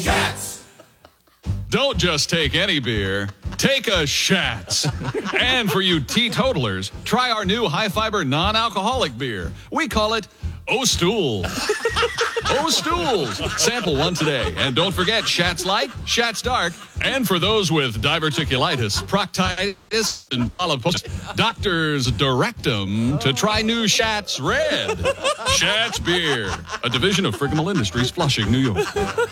Don't just take any beer. Take a Schatz. And for you teetotalers, try our new high-fiber non-alcoholic beer. We call it O-Stool. O-Stools. Sample one today. And don't forget Schatz Light, Schatz Dark, and for those with diverticulitis, proctitis, and polyposis, doctors direct them to try new Schatz Red. Schatz Beer, a division of Frigamel Industries, Flushing, New York.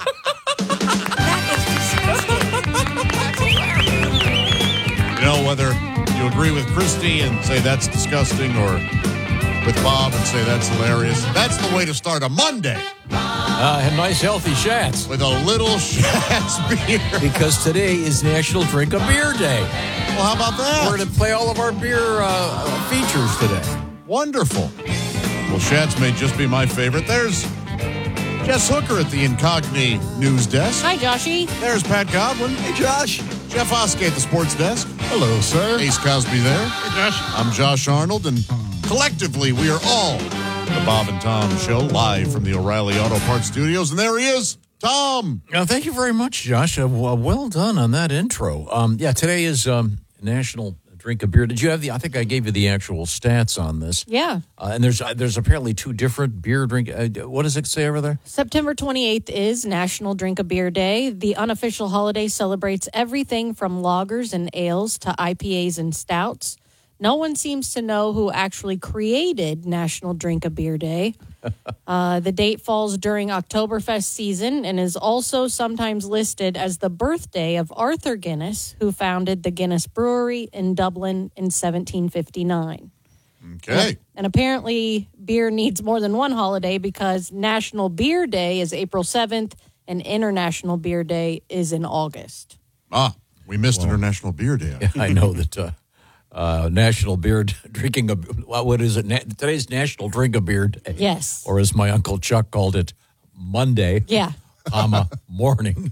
You know, whether you agree with Christy and say that's disgusting or with Bob and say that's hilarious, that's the way to start a Monday. A nice healthy Schatz. With a little Schatz beer. Because today is National Drink a Beer Day. Well, how about that? We're going to play all of our beer features today. Wonderful. Well, Schatz may just be my favorite. There's Jess Hooker at the Incogni News Desk. Hi, Joshy. There's Pat Godwin. Hey, Josh. Jeff Oskey at the Sports Desk. Hello, sir. Ace Cosby there. Hey, Josh. I'm Josh Arnold, and collectively we are all the Bob and Tom Show, live from the O'Reilly Auto Parts Studios. And there he is, Tom. Thank you very much, Josh. Well done on that intro. Today is National Drink a Beer. Did you have I think I gave you the actual stats on this. Yeah. And there's apparently two different beer drink. What does it say over there? September 28th is National Drink a Beer Day. The unofficial holiday celebrates everything from lagers and ales to IPAs and stouts. No one seems to know who actually created National Drink a Beer Day. The date falls during Oktoberfest season and is also sometimes listed as the birthday of Arthur Guinness, who founded the Guinness Brewery in Dublin in 1759. Okay. And apparently beer needs more than one holiday because National Beer Day is April 7th and International Beer Day is in August. We missed International Beer Day. I know that National Beer Drinking a what is it? Today's National Drink a Beer Day. Yes. Or as my Uncle Chuck called it, Monday. Yeah. Morning.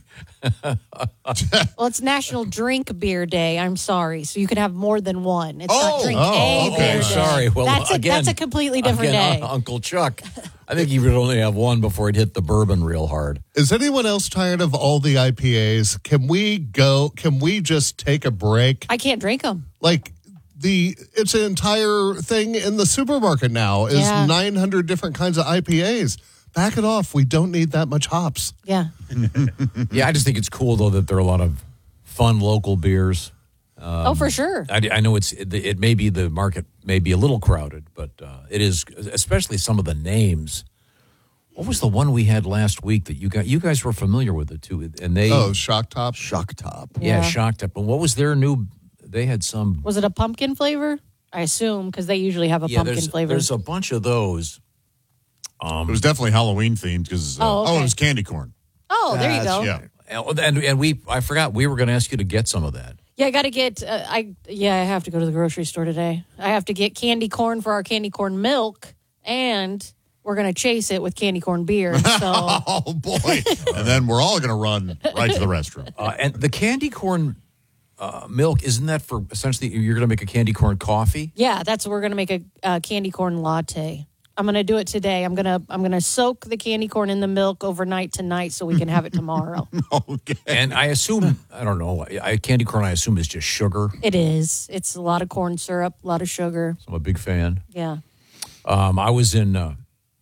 Well, it's National Drink Beer Day. I'm sorry. So you can have more than one. It's not drink a beer day. Sorry. Well, that's a completely different day. Uncle Chuck, I think he would only have one before he'd hit the bourbon real hard. Is anyone else tired of all the IPAs? Can we just take a break? I can't drink them. It's an entire thing in the supermarket now is 900 different kinds of IPAs. Back it off. We don't need that much hops. Yeah. Yeah, I just think it's cool, though, that there are a lot of fun local beers. For sure. I know it may be the market may be a little crowded, but it is, especially some of the names. What was the one we had last week that you guys were familiar with it, too? And Shock Top. Shock Top. Yeah, Shock Top. But what was their new... They had some... Was it a pumpkin flavor? I assume, because they usually have a pumpkin flavor. There's a bunch of those. It was definitely Halloween themed because it was candy corn. Oh, there you go. Yeah. And I forgot we were going to ask you to get some of that. Yeah, I got to get. I have to go to the grocery store today. I have to get candy corn for our candy corn milk, and we're going to chase it with candy corn beer. So. Oh boy! And then we're all going to run right to the restroom. And the candy corn milk, isn't that for essentially you're going to make a candy corn coffee? Yeah, we're going to make a candy corn latte. I'm going to do it today. I'm going to soak the candy corn in the milk overnight tonight so we can have it tomorrow. Okay. And I assume, I don't know, candy corn I assume is just sugar. It is. It's a lot of corn syrup, a lot of sugar. So I'm a big fan. Yeah. I was in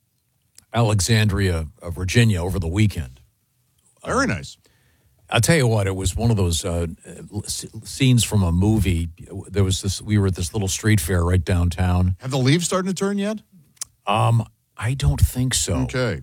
Alexandria, Virginia over the weekend. Very nice. I'll tell you what, it was one of those scenes from a movie. We were at this little street fair right downtown. Have the leaves starting to turn yet? I don't think so. Okay.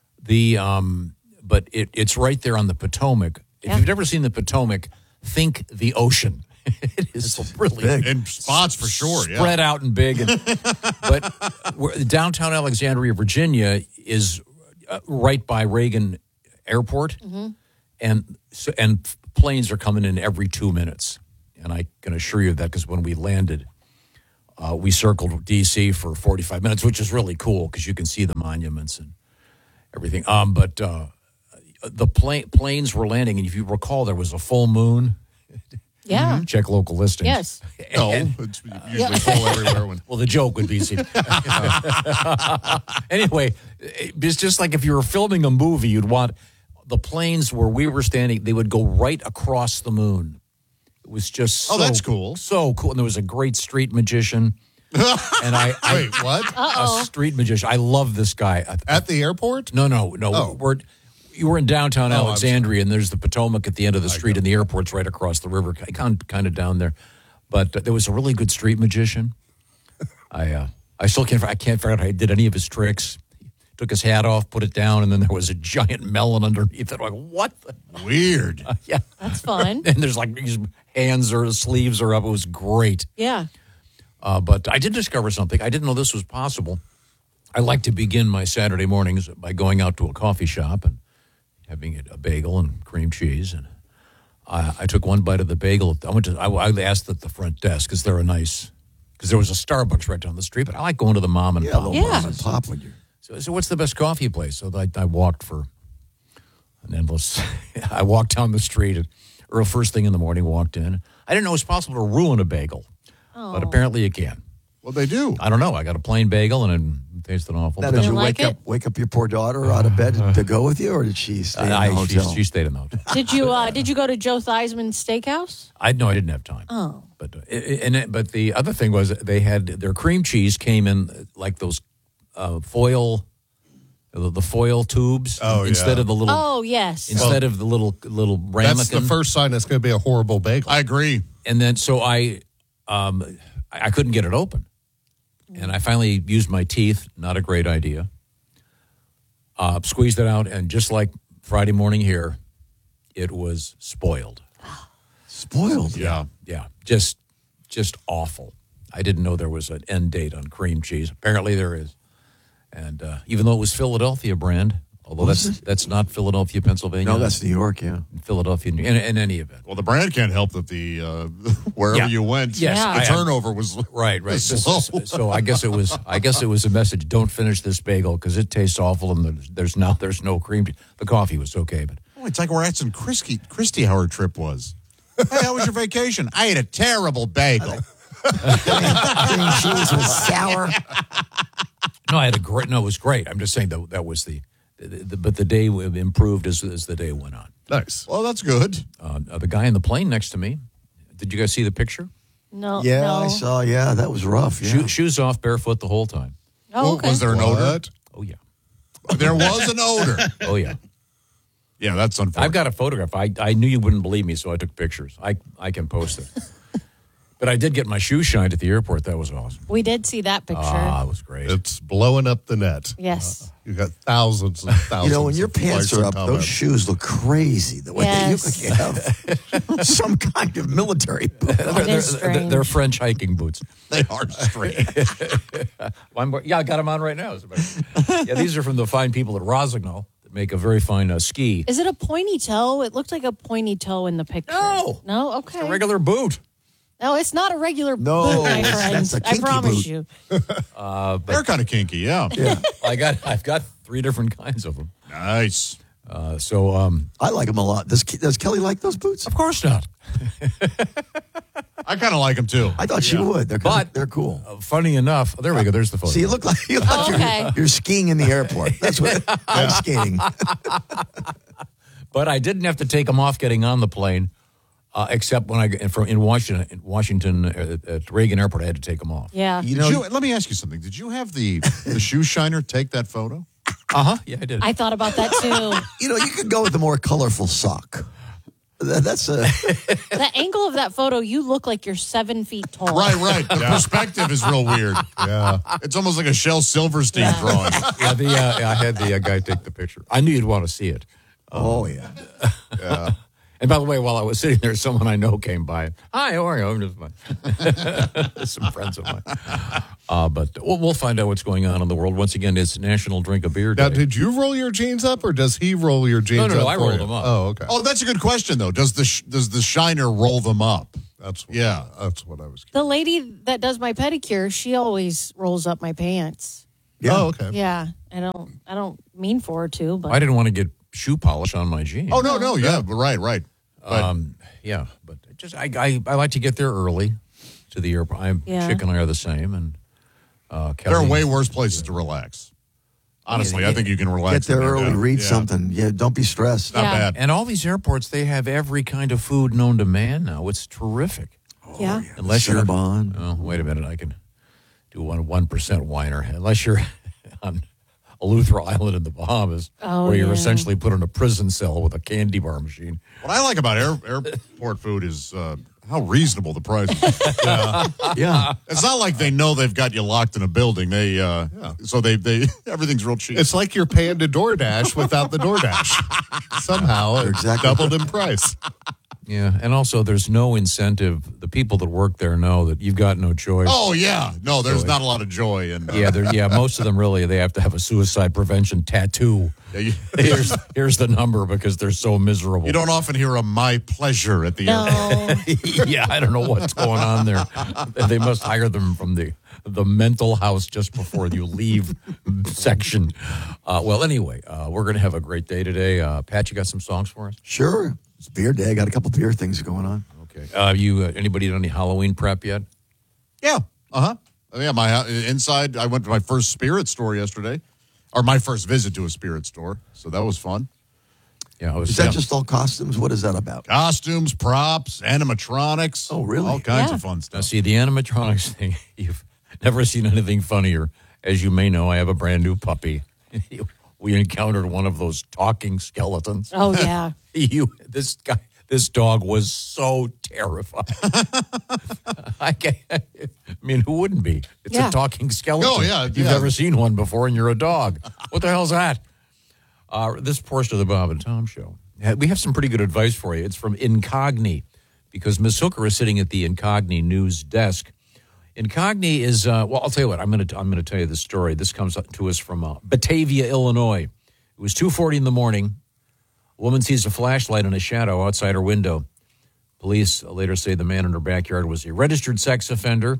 But it's right there on the Potomac. If you've never seen the Potomac, think the ocean. It is really big. In spots for sure, spread out and big. But downtown Alexandria, Virginia, is right by Reagan Airport, and planes are coming in every 2 minutes. And I can assure you of that because when we landed. We circled D.C. for 45 minutes, which is really cool because you can see the monuments and everything. But the planes were landing, and if you recall, there was a full moon. Yeah. Check local listings. Yes. It's usually full everywhere. Well, the joke would be, anyway, it's just like if you were filming a movie, you'd want the planes where we were standing, they would go right across the moon. It was just that's cool. So cool. And there was a great street magician. And Wait, what? a street magician. I love this guy. At the airport? No. Oh. You were in downtown Oh, Alexandria, and there's the Potomac at the end of the street, and the airport's right across the river, kind of down there. But there was a really good street magician. I still can't figure out how he did any of his tricks. He took his hat off, put it down, and then there was a giant melon underneath it. I'm like, what? Weird. Yeah. That's fun. And there's like his hands or his sleeves are up. It was great. Yeah. But I did discover something. I didn't know this was possible. I like to begin my Saturday mornings by going out to a coffee shop and having a bagel and cream cheese. And I took one bite of the bagel. I asked at the front desk because they're because there was a Starbucks right down the street, but I like going to the mom and pop. Yeah. Mom and pop when you're. So what's the best coffee place? So I walked for an endless. I walked down the street or first thing in the morning. Walked in. I didn't know it was possible to ruin a bagel, but apparently you can. Well, they do. I don't know. I got a plain bagel and it tasted awful. Now, But did then you like wake up your poor daughter out of bed to go with you, or did she stay in the hotel? she stayed in the hotel. Did you go to Joe Theismann's Steakhouse? I didn't have time. Oh. But but the other thing was they had their cream cheese came in like those foil tubes instead of the little Oh, yes. instead of the little ramekin. That's the first sign it's going to be a horrible bagel. I agree. And then so I couldn't get it open, and I finally used my teeth. Not a great idea. Squeezed it out, and just like Friday morning here, it was spoiled. Spoiled. Yeah. Yeah, just awful. I didn't know there was an end date on cream cheese. Apparently there is. And even though it was Philadelphia brand, although that's not Philadelphia, Pennsylvania. No, that's New York, yeah. Philadelphia, in any event. Well, the brand can't help that the wherever you went, Yes, the turnover was Right. was slow. So I guess it was a message. Don't finish this bagel because it tastes awful, and there's no cream. The coffee was okay, but It's like where Edson Christie our trip was. Hey, how was your vacation? I ate a terrible bagel. Cream cheese was sour. no, I had a great. No, it was great. I'm just saying that was but the day improved as the day went on. Nice. Well, that's good. The guy in the plane next to me. Did you guys see the picture? No. Yeah, no. I saw. Yeah, that was rough. Yeah. Shoes off, barefoot the whole time. Oh, okay. Was there an odor? What? Oh yeah. There was an odor. Oh yeah. Yeah, that's unfortunate. I've got a photograph. I knew you wouldn't believe me, so I took pictures. I can post it. But I did get my shoes shined at the airport. That was awesome. We did see that picture. It was great. It's blowing up the net. Yes. You got thousands and thousands. You know, when your of pants likes are and up, comments. those shoes look crazy. The way Yes. you have some kind of military boot. It is strange. They're French hiking boots. They are straight. One more. Yeah, I got them on right now. Yeah, these are from the fine people at Rosignol that make a very fine ski. Is it a pointy toe? It looked like a pointy toe in the picture. No. No? Okay. A regular boot. No, it's not a regular No, boot, my that's friends. a I kinky promise boot. you. They're kind of kinky, yeah. I've got 3 different kinds of them. Nice. I like them a lot. Does Kelly like those boots? Of course not. I kind of like them too. I thought she would. They're cool. Funny enough, there we go. There's the photo. See, you look like Oh, okay. you're skiing in the airport. That's what I'm skating. But I didn't have to take them off getting on the plane, except when in Washington at Reagan Airport, I had to take them off. Yeah. Let me ask you something. Did you have the shoe shiner take that photo? Yeah, I did. I thought about that too. You know, you could go with a more colorful sock. That's a The angle of that photo, you look like you're 7 feet tall. Right. The perspective is real weird. Yeah. It's almost like a Shel Silverstein drawing. I had the guy take the picture. I knew you'd want to see it. oh yeah. Yeah. And by the way, while I was sitting there, someone I know came by. Hi, how are you? I'm just fine. Some friends of mine. But we'll find out what's going on in the world. Once again, it's National Drink a Beer Day. Now, did you roll your jeans up, or does he roll your jeans up? No, I for rolled you? them up. Oh, okay. Oh, that's a good question though. Does the shiner roll them up? That's what, Yeah. That's what I was. The lady that does my pedicure, she always rolls up my pants. Yeah. Oh, okay. Yeah. I don't mean for her to, but I didn't want to get shoe polish on my jeans. Oh no, yeah, right. But Yeah, but just I like to get there early to the airport. Yeah. Chick and I are the same, and there are Kelly, way worse places to relax. Honestly, I think you can relax. Get there in early, yeah. read Yeah. something. Yeah, don't be stressed. Not bad. And all these airports, they have every kind of food known to man now. It's terrific. Yeah. Unless you're Cinnabon. Oh, wait a minute. I can do 1% whiner. Unless you're on Eleuthera Island in the Bahamas, Oh, where you're yeah. essentially put in a prison cell with a candy bar machine. What I like about airport food is how reasonable the price is. Yeah. It's not like they know they've got you locked in a building. So they everything's real cheap. It's like you're paying to DoorDash without the DoorDash. Somehow it's Exactly. doubled in price. Yeah, and also there's no incentive. The people that work there know that you've got no choice. Oh yeah, no, there's not a lot of joy in. Yeah, most of them really, they have to have a suicide prevention tattoo. Here's the number because they're so miserable. You don't often hear a "my pleasure" at the airport. No. Yeah, I don't know what's going on there. They must hire them from the mental house just before you leave section. Well, anyway, we're going to have a great day today. Pat, you got some songs for us? Sure. It's beer day. I got a couple beer things going on. Okay. You anybody done any Halloween prep yet? Yeah. Yeah. My inside. I went to my first spirit store yesterday, or my first visit to a spirit store. So that was fun. Yeah, I was. Is that just all costumes? What is that about? Costumes, props, animatronics. Oh, really? All kinds Yeah. of fun Now, stuff. see, the animatronics thing. You've never seen anything funnier. As you may know, I have a brand new puppy. We encountered one of those talking skeletons. Oh, yeah. This dog was so terrified. I mean, who wouldn't be? It's Yeah. a talking skeleton. Oh, yeah, You've yeah. never seen one before, and you're a dog. What the hell's that? This portion of the Bob and Tom Show. We have some pretty good advice for you. It's from Incogni, because Ms. Hooker is sitting at the Incogni news desk. Incogni is well. I'll tell you what. I'm going to tell you the story. This comes to us from Batavia, Illinois. It was 2:40 in the morning. A woman sees a flashlight in a shadow outside her window. Police later say the man in her backyard was a registered sex offender,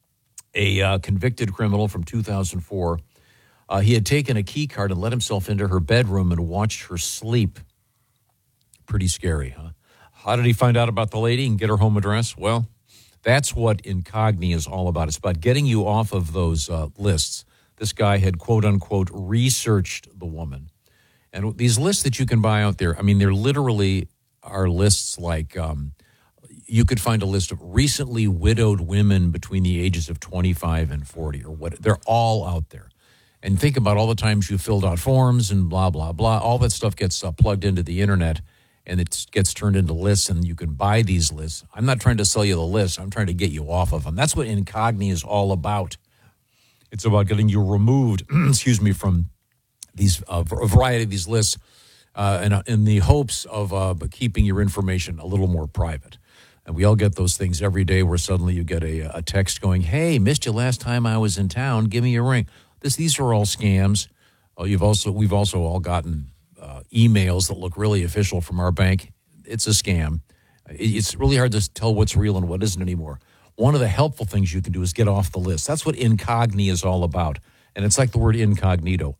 a convicted criminal from 2004. He had taken a key card and let himself into her bedroom and watched her sleep. Pretty scary, huh? How did he find out about the lady and get her home address? Well, that's what Incogni is all about. It's about getting you off of those lists. This guy had, quote unquote, researched the woman. And these lists that you can buy out there, I mean, they're literally are lists like you could find a list of recently widowed women between the ages of 25 and 40 or what. They're all out there. And think about all the times you filled out forms and blah, blah, blah. All that stuff gets plugged into the internet and it gets turned into lists and you can buy these lists. I'm not trying to sell you the lists. I'm trying to get you off of them. That's what Incogni is all about. It's about getting you removed, from these a variety of these lists in the hopes of keeping your information a little more private. And we all get those things every day where suddenly you get a text going, "Hey, missed you last time I was in town. Give me a ring." These are all scams. We've also all gotten emails that look really official from our bank. It's a scam. It's really hard to tell what's real and what isn't anymore. One of the helpful things you can do is get off the list. That's what Incogni is all about. And it's like the word incognito,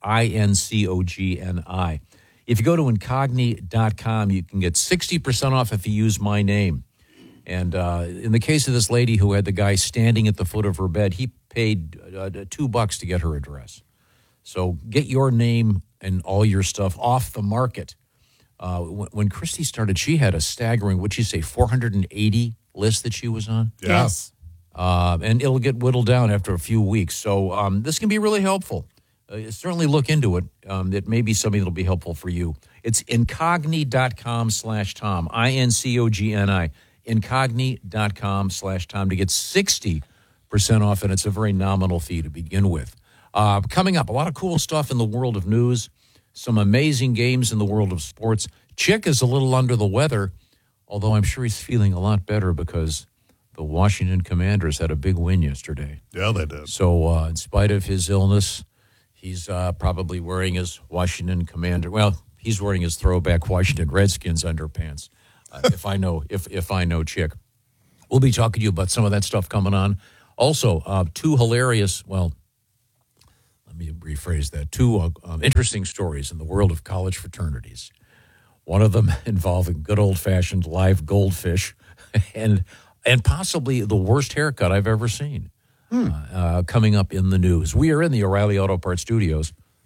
INCOGNI. If you go to incogni.com, you can get 60% off if you use my name. And in the case of this lady who had the guy standing at the foot of her bed, he paid $2 to get her address. So get your name and all your stuff off the market. When Christy started, she had a staggering, what'd she say, 480 lists that she was on? Yeah. Yes. And it'll get whittled down after a few weeks. So this can be really helpful. Certainly look into it. It may be something that'll be helpful for you. It's incogni.com/Tom, INCOGNI, incogni.com/Tom to get 60% off, and it's a very nominal fee to begin with. Coming up, a lot of cool stuff in the world of news, some amazing games in the world of sports. Chick is a little under the weather, although I'm sure he's feeling a lot better because the Washington Commanders had a big win yesterday. Yeah, they did. So in spite of his illness, he's probably wearing his Washington Commander. Well, he's wearing his throwback Washington Redskins underpants. If I know Chick. We'll be talking to you about some of that stuff coming on. Also, two hilarious, well, let me rephrase that, two interesting stories in the world of college fraternities. One of them involving good old-fashioned live goldfish and possibly the worst haircut I've ever seen coming up in the news. We are in the O'Reilly Auto Parts Studios.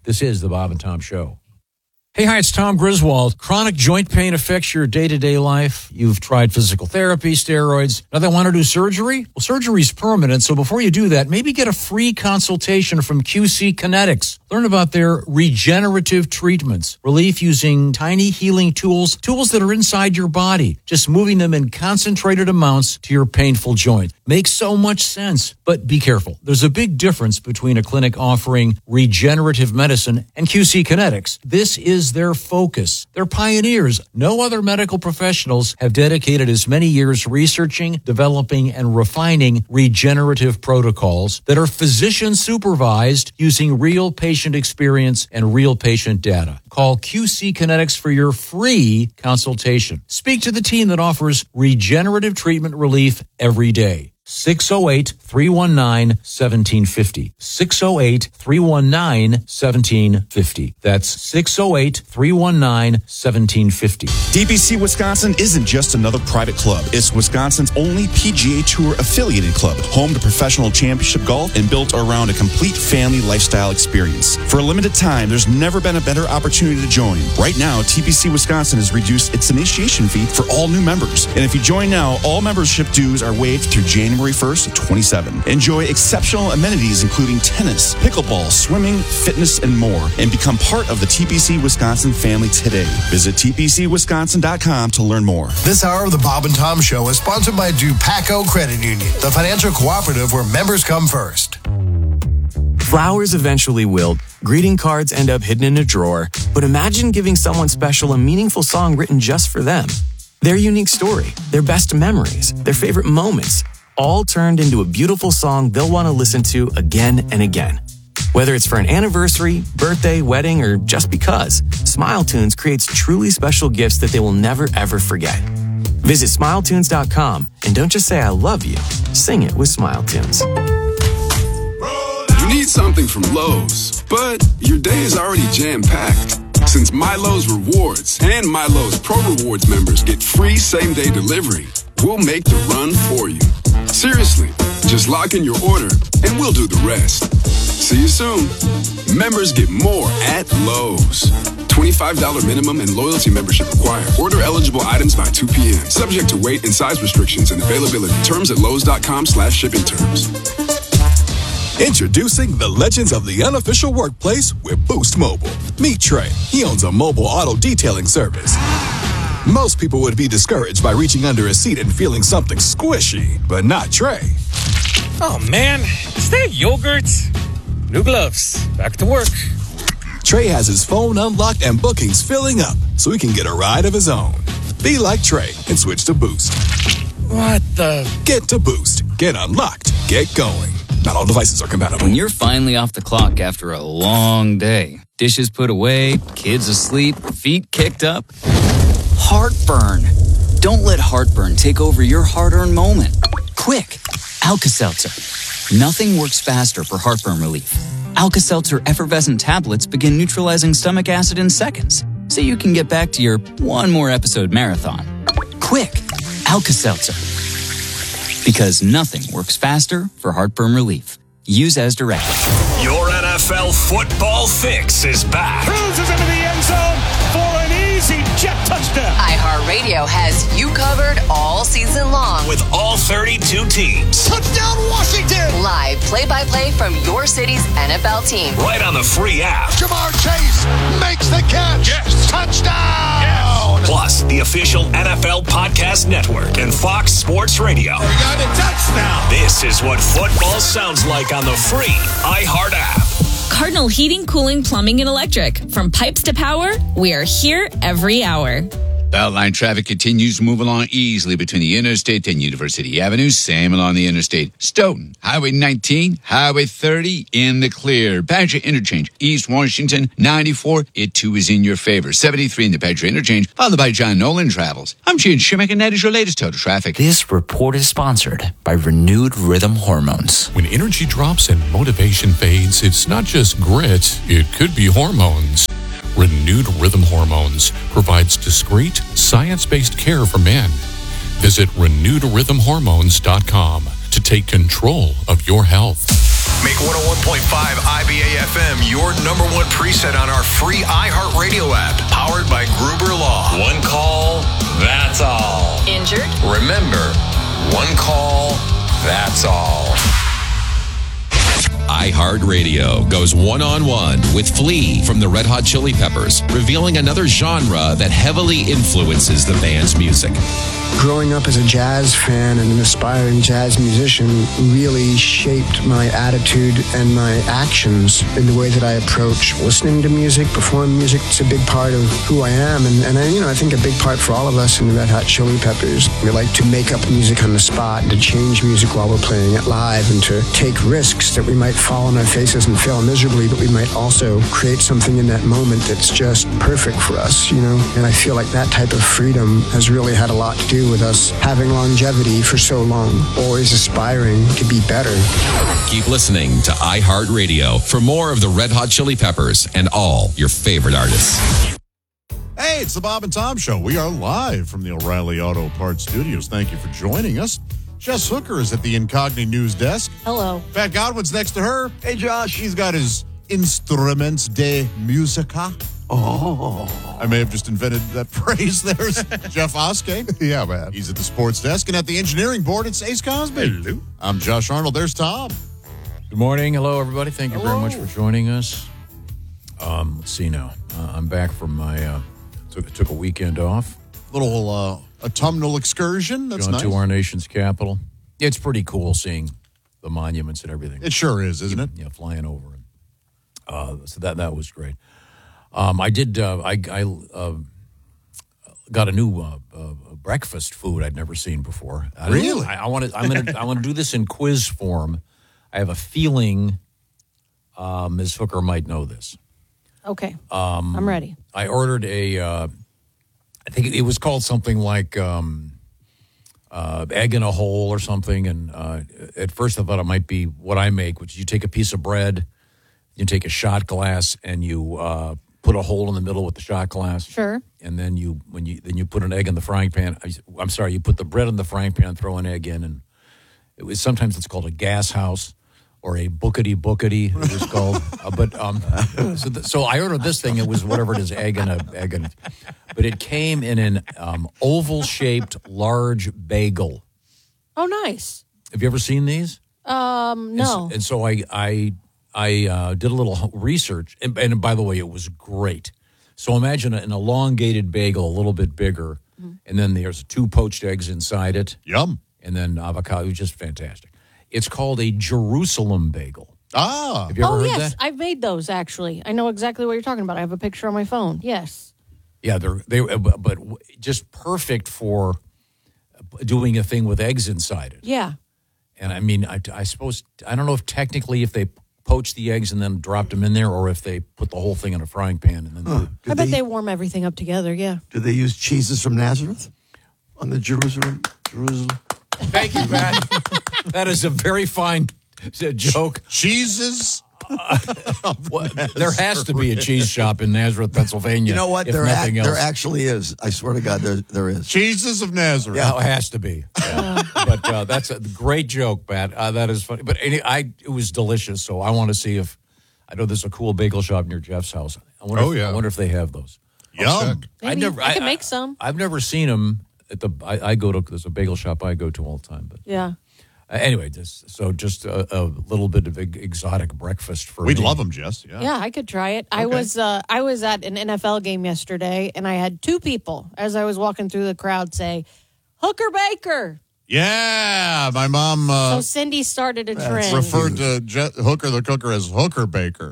This is the Bob and Tom Show. Hey, hi, it's Tom Griswold. Chronic joint pain affects your day-to-day life. You've tried physical therapy, steroids. Now they want to do surgery? Well, surgery's permanent, so before you do that, maybe get a free consultation from QC Kinetics. Learn about their regenerative treatments. Relief using tiny healing tools that are inside your body, just moving them in concentrated amounts to your painful joint. Makes so much sense, but be careful. There's a big difference between a clinic offering regenerative medicine and QC Kinetics. This is their focus. They're pioneers. No other medical professionals have dedicated as many years researching, developing, and refining regenerative protocols that are physician supervised using real patient experience and real patient data. Call QC Kinetics for your free consultation. Speak to the team that offers regenerative treatment relief every day. 608-319-1750. 608-319-1750. That's 608-319-1750. DBC Wisconsin isn't just another private club. It's Wisconsin's only PGA Tour affiliated club, home to professional championship golf and built around a complete family lifestyle experience. For a limited time, there's never been a better opportunity to join. Right now, TPC Wisconsin has reduced its initiation fee for all new members. And if you join now, all membership dues are waived through January 1st, 27. Enjoy exceptional amenities including tennis, pickleball, swimming, fitness, and more, and become part of the TPC Wisconsin family today. Visit tpcwisconsin.com to learn more. This hour of the Bob and Tom Show is sponsored by Dupaco Credit Union, the financial cooperative where members come first. Flowers eventually wilt, greeting cards end up hidden in a drawer, but imagine giving someone special a meaningful song written just for them. Their unique story, their best memories, their favorite moments, all turned into a beautiful song they'll want to listen to again and again. Whether it's for an anniversary, birthday, wedding, or just because, SmileTunes creates truly special gifts that they will never ever forget. Visit SmileTunes.com and don't just say I love you, sing it with SmileTunes. You need something from Lowe's, but your day is already jam-packed. Since MyLowe's Rewards and MyLowe's Pro Rewards members get free same-day delivery, we'll make the run for you. Seriously, just lock in your order and we'll do the rest. See you soon. Members get more at Lowe's. $25 minimum and loyalty membership required. Order eligible items by 2 p.m. Subject to weight and size restrictions and availability. Terms at lowes.com/shipping terms. Introducing the legends of the unofficial workplace with Boost Mobile. Meet Trey. He owns a mobile auto detailing service. Most people would be discouraged by reaching under a seat and feeling something squishy, but not Trey. Oh man, is that yogurt? New gloves. Back to work. Trey has his phone unlocked and bookings filling up so he can get a ride of his own. Be like Trey and switch to Boost. What the? Get to Boost. Get unlocked. Get going. Not all devices are compatible. When you're finally off the clock after a long day, dishes put away, kids asleep, feet kicked up, heartburn. Don't let heartburn take over your hard-earned moment. Quick, Alka-Seltzer. Nothing works faster for heartburn relief. Alka-Seltzer effervescent tablets begin neutralizing stomach acid in seconds, so you can get back to your one more episode marathon. Quick, Alka-Seltzer. Because nothing works faster for heartburn relief. Use as directed. Your NFL football fix is back. Cruises into the end zone for an easy jet touchdown. iHeartRadio has you covered all season long. With all 32 teams. Touchdown Washington. Live play-by-play from your city's NFL team. Right on the free app. Jamar Chase makes the catch. Yes. Touchdown. Yes. Plus, the official NFL Podcast Network and Fox Sports Radio. We got a touchdown. This is what football sounds like on the free iHeart app. Cardinal Heating, Cooling, Plumbing, and Electric. From pipes to power, we are here every hour. Beltline traffic continues to move along easily between the Interstate and University Avenue. Same along the Interstate. Stoughton, Highway 19, Highway 30 in the clear. Badger Interchange, East Washington, 94. It too is in your favor. 73 in the Badger Interchange, followed by John Nolan Travels. I'm Gene Schimmick, and that is your latest total traffic. This report is sponsored by Renewed Rhythm Hormones. When energy drops and motivation fades, it's not just grit, it could be hormones. Renewed Rhythm Hormones provides discreet, science-based care for men. Visit renewedrhythmhormones.com to take control of your health. Make 101.5 IBA FM your number one preset on our free iHeartRadio app, powered by Gruber Law. One call, that's all. Injured? Remember, one call, that's all. iHeartRadio goes one-on-one with Flea from the Red Hot Chili Peppers, revealing another genre that heavily influences the band's music. Growing up as a jazz fan and an aspiring jazz musician really shaped my attitude and my actions in the way that I approach listening to music, performing music. It's a big part of who I am, and I think a big part for all of us in the Red Hot Chili Peppers. We like to make up music on the spot and to change music while we're playing it live and to take risks that we might fall on our faces and fail miserably, but we might also create something in that moment that's just perfect for us, And I feel like that type of freedom has really had a lot to do with us having longevity for so long, always aspiring to be better. Keep listening to iHeartRadio for more of the Red Hot Chili Peppers and all your favorite artists. Hey, it's the Bob and Tom Show. We are live from the O'Reilly Auto Parts Studios. Thank you for joining us. Jess Hooker is at the Incogni News Desk. Hello. Pat Godwin's next to her. Hey, Josh. He's got his Instruments de Musica. Oh. I may have just invented that phrase. There's Jeff Oskey. Yeah, man. He's at the sports desk. And at the engineering board, it's Ace Cosby. Hello. I'm Josh Arnold. There's Tom. Good morning. Hello, everybody. Thank you very much for joining us. Let's see now. I'm back from my, took a weekend off. Little autumnal excursion. That's Gone nice. to our nation's capital. It's pretty cool seeing the monuments and everything. It sure is, isn't it? Yeah, flying over. So that was great. I did. I got a new breakfast food I'd never seen before. Really? I want to do this in quiz form. I have a feeling Ms. Hooker might know this. Okay. I'm ready. I ordered I think it was called something like egg in a hole or something. And at first I thought it might be what I make, which is you take a piece of bread, you take a shot glass, and you put a hole in the middle with the shot glass. Sure. And then you put an egg in the frying pan. I'm sorry, you put the bread in the frying pan, throw an egg in, and sometimes it's called a gas house or a bookety, it was called. So I ordered this thing. It was whatever it is, egg in it. But it came in an oval-shaped large bagel. Oh, nice. Have you ever seen these? No. And so I did a little research, and by the way, it was great. So imagine an elongated bagel, a little bit bigger, and then there's 2 poached eggs inside it. Yum. And then avocado. It was just fantastic. It's called a Jerusalem bagel. Ah. Have you ever heard yes. that? I've made those, actually. I know exactly what you're talking about. I have a picture on my phone. Yes. Yeah, but just perfect for doing a thing with eggs inside it. Yeah. And I mean, I suppose, I don't know if technically if they poached the eggs and then dropped them in there, or if they put the whole thing in a frying pan and then. I bet they warm everything up together. Yeah. Do they use cheeses from Nazareth on the Jerusalem? Thank you, Matt. That is a very fine joke. Cheeses. There has to be a cheese shop in Nazareth, Pennsylvania. You know what? If There nothing else. actually is. I swear to God, there is. Cheeses of Nazareth. Yeah, it has to be. Yeah. But that's a great joke, Matt. That is funny. But it was delicious. So I want to see if I know there's a cool bagel shop near Jeff's house. I wonder if they have those. Yum. Maybe I can make some. I've never seen them at the. I go to. There's a bagel shop I go to all the time. But yeah. Anyway, just a little bit of exotic breakfast for We'd me. love them, Jess. Yeah, I could try it. Okay. I was at an NFL game yesterday, and I had 2 people as I was walking through the crowd say, "Hooker Baker." Yeah, my mom. So Cindy started a trend. Referred to Hooker the Cooker as Hooker Baker.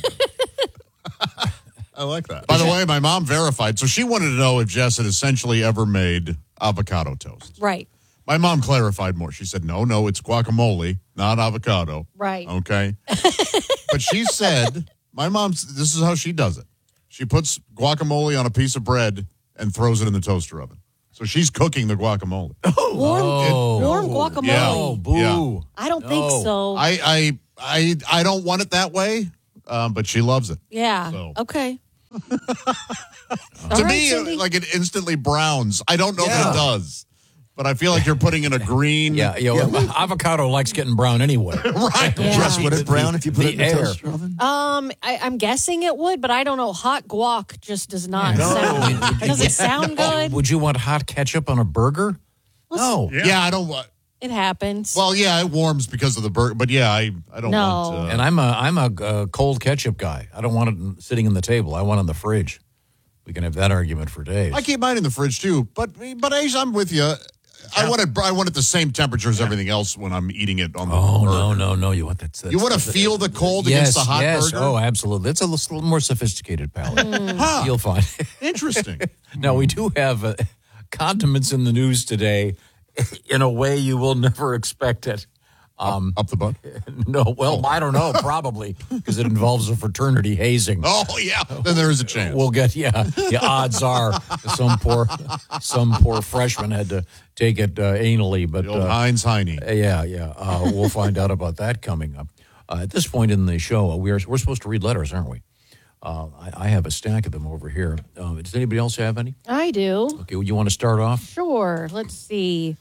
I like that. By the way, my mom verified, so she wanted to know if Jess had essentially ever made avocado toast. Right. My mom clarified more. She said, no, it's guacamole, not avocado. Right. Okay. But she said, this is how she does it. She puts guacamole on a piece of bread and throws it in the toaster oven. So she's cooking the guacamole. Warm guacamole. Yeah. Oh, boo. Yeah. I don't think so. I don't want it that way, but she loves it. Yeah. So. Okay. To me, like it instantly browns. I don't know that it does. but I feel like you're putting in a green. Avocado likes getting brown anyway. Right. Yeah. Just would it brown if you put it in the air. toaster oven? I'm guessing it would, but I don't know. Hot guac just does not sound. Does it sound good? Would you want hot ketchup on a burger? No. Yeah, I don't want. It happens. Well, yeah, it warms because of the burger, but yeah, I don't want. And I'm a cold ketchup guy. I don't want it sitting in the table. I want it in the fridge. We can have that argument for days. I keep mine in the fridge too, but Ace, I'm with you. I want it the same temperature as everything else when I'm eating it on the burger. No. You want that? You want to feel the cold against the hot burger? Oh, absolutely. It's a little more sophisticated palate. You'll find. Interesting. Now, we do have condiments in the news today in a way you will never expect it. Up the butt? No, well, I don't know, probably, because it involves a fraternity hazing. Oh, yeah, then there is a chance. We'll get, the odds are some poor freshman had to take it anally. But the old Heinz Heine. We'll find out about that coming up. At this point in the show, we're supposed to read letters, aren't we? I have a stack of them over here. Does anybody else have any? I do. Okay, you want to start off? Sure. Let's see.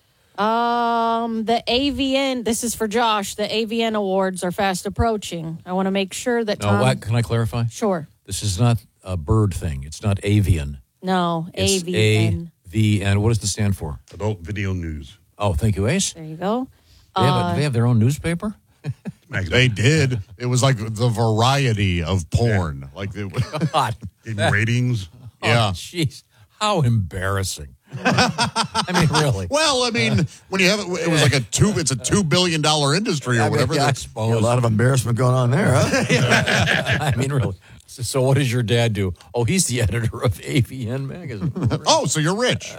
The AVN, this is for Josh, the AVN Awards are fast approaching. I want to make sure that Tom... No, can I clarify? Sure. This is not a bird thing. It's not avian. No, it's AVN. AVN. What does it stand for? Adult Video News. Oh, thank you, Ace. There you go. Do they have their own newspaper? They did. It was like the variety of porn. Yeah. Like God. ratings. Yeah. Jeez. How embarrassing. I mean, really. Well, I mean, when you have it was like it's a $2 billion industry or whatever. I suppose. A lot of embarrassment going on there, huh? I mean, really. So what does your dad do? Oh, he's the editor of AVN magazine. Oh, so you're rich.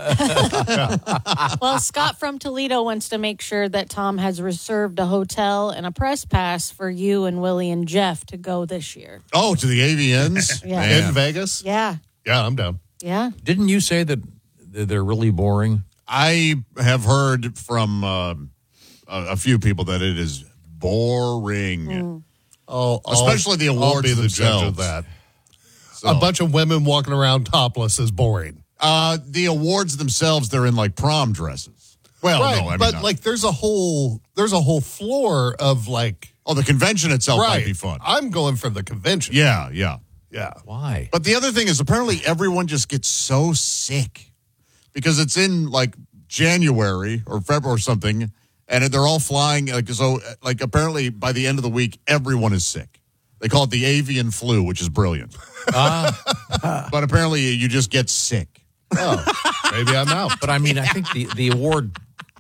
Well, Scott from Toledo wants to make sure that Tom has reserved a hotel and a press pass for you and Willie and Jeff to go this year. Oh, to the AVNs in Vegas? Yeah. Yeah, I'm down. Yeah. Didn't you say that they're really boring? I have heard from a few people that it is boring. Oh, especially the awards I'll be the themselves. judge of that. So. A bunch of women walking around topless is boring. The awards themselves, they're in like prom dresses. Well, right, no, I mean, but not. like there's a whole floor of like. Oh, the convention itself might be fun. I'm going for the convention. Yeah. Why? But the other thing is apparently everyone just gets so sick because it's in like January or February or something. And they're all flying. Like apparently by the end of the week, everyone is sick. They call it the avian flu, which is brilliant. But apparently you just get sick. Oh, maybe I'm out. But I mean, I think the award,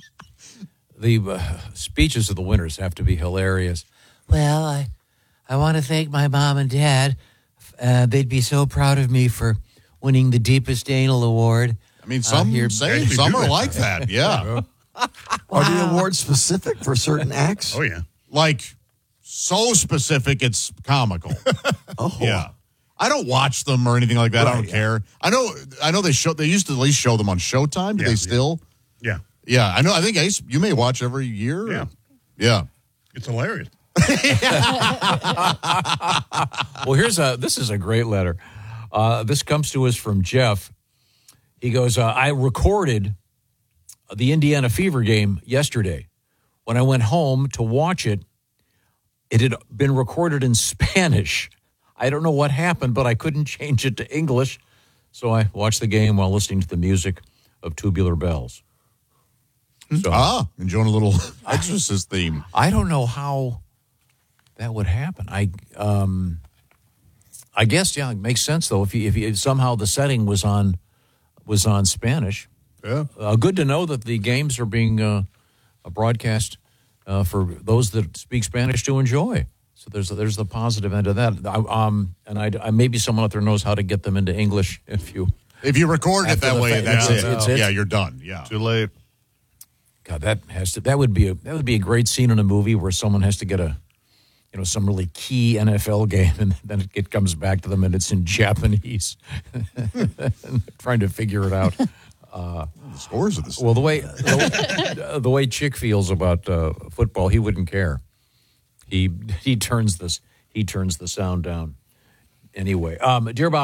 the speeches of the winners have to be hilarious. Well, I want to thank my mom and dad. They'd be so proud of me for winning the Deepest Anal Award. I mean, some are like that. Yeah. Are the awards specific for certain acts? Oh, yeah. Like, so specific, it's comical. Yeah. I don't watch them or anything like that. Right, I don't care. I know they used to at least show them on Showtime. Do they still? Yeah. Yeah, I know. I think, Ace, you may watch every year. Yeah. Yeah. It's hilarious. Well, this is a great letter. This comes to us from Jeff. He goes, I recorded the Indiana Fever game yesterday. When I went home to watch it, it had been recorded in Spanish. I don't know what happened, but I couldn't change it to English. So I watched the game while listening to the music of Tubular Bells. So, enjoying a little Exorcist theme. I don't know how that would happen. I guess, it makes sense, though, if somehow the setting was on Spanish. Yeah. Good to know that the games are being broadcast for those that speak Spanish to enjoy. So there's the positive end of that. And I maybe someone out there knows how to get them into English if you record it that way. That's it. Yeah, you're done. Yeah, too late. God, that would be a great scene in a movie where someone has to get some really key NFL game, and then it comes back to them and it's in Japanese, trying to figure it out. The scores of this. Well, the way Chick feels about football, he wouldn't care. He turns the sound down anyway. Dear Bob.